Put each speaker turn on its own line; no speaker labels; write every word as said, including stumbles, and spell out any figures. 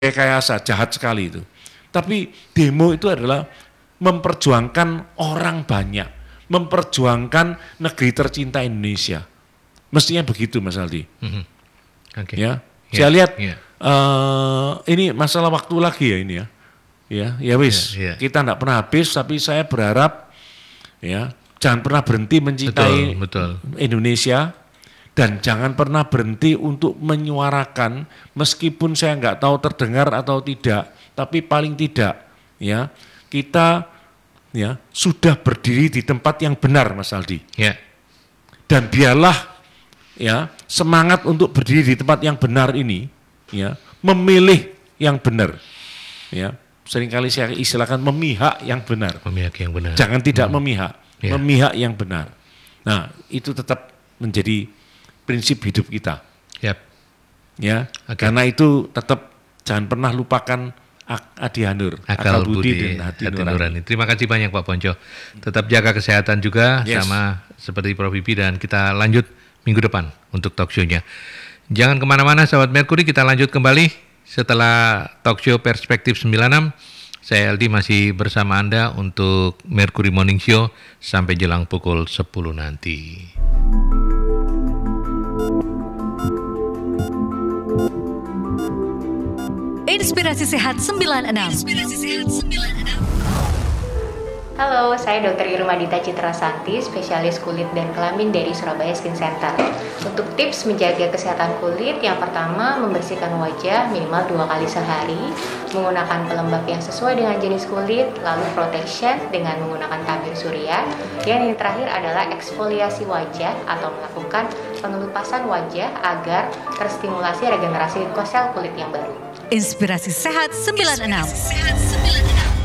rekayasa, jahat sekali itu. Tapi demo itu adalah memperjuangkan orang banyak, memperjuangkan negeri tercinta Indonesia. Mestinya begitu, Mas Aldi.
Mm-hmm. Okay.
Ya,
yeah.
saya lihat
yeah.
uh, ini masalah waktu lagi ya ini ya. Ya, ya wis,
yeah, yeah.
kita tidak pernah habis, tapi saya berharap ya jangan pernah berhenti mencintai
betul, betul.
Indonesia. Dan jangan pernah berhenti untuk menyuarakan, meskipun saya nggak tahu terdengar atau tidak, tapi paling tidak ya kita ya sudah berdiri di tempat yang benar, Mas Aldi.
Ya.
Dan biarlah ya semangat untuk berdiri di tempat yang benar ini ya memilih yang benar. Ya, seringkali saya istilahkan memihak yang benar.
Memihak yang benar.
Jangan tidak hmm. memihak,
ya.
memihak yang benar. Nah, itu tetap menjadi prinsip hidup kita,
yep.
ya.
Okay.
Karena itu tetap jangan pernah lupakan adi hanur,
akal,
akal budi,
budi
dan hati,
hati
nurani.
nurani. Terima kasih banyak Pak Ponco. Tetap jaga kesehatan juga, yes. sama seperti Prof Bibi, dan kita lanjut minggu depan untuk talk show-nya. Jangan kemana-mana, sahabat Merkuri, kita lanjut kembali setelah talk show Perspektif sembilan puluh enam. Saya Aldi masih bersama Anda untuk Merkuri Morning Show sampai jelang pukul sepuluh nanti.
Inspirasi Sehat sembilan puluh enam. Inspirasi Sehat sembilan puluh enam.
Halo, saya dokter Irma Dita Citrasanti, spesialis kulit dan kelamin dari Surabaya Skin Center. Untuk tips menjaga kesehatan kulit, yang pertama membersihkan wajah minimal dua kali sehari, menggunakan pelembab yang sesuai dengan jenis kulit, lalu protection dengan menggunakan tabir surya. Dan yang terakhir adalah eksfoliasi wajah atau melakukan pengelupasan wajah agar terstimulasi regenerasi sel kulit yang baru.
Inspirasi Sehat sembilan puluh enam.
Inspirasi Sehat sembilan puluh enam.